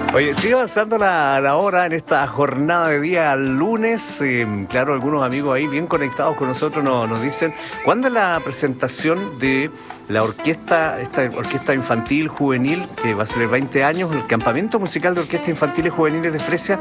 Oye, sigue avanzando la hora en esta jornada de día lunes. Claro, algunos amigos ahí bien conectados con nosotros nos dicen, ¿cuándo es la presentación de la orquesta, esta orquesta infantil juvenil que va a ser 20 años, el campamento musical de orquestas infantiles juveniles de Fresia?